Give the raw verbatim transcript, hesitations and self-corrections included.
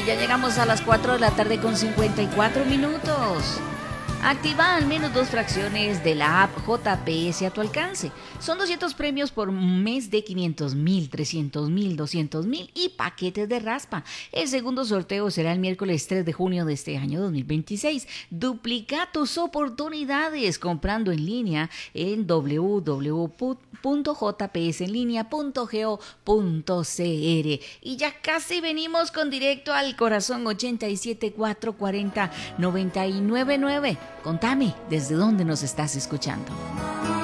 Y ya llegamos a las cuatro de la tarde con cincuenta y cuatro minutos. Activa al menos dos fracciones de la app J P S a tu alcance. Son doscientos premios por mes de quinientos mil, trescientos mil, doscientos mil y paquetes de raspa. El segundo sorteo será el miércoles tres de junio de este año dos mil veintiséis. Duplica tus oportunidades comprando en línea en w w w punto j p s en línea punto go punto c r. Y ya casi venimos con directo al corazón. Ochenta y siete, cuatrocientos cuarenta, noventa y nueve nueve. Contame desde dónde nos estás escuchando.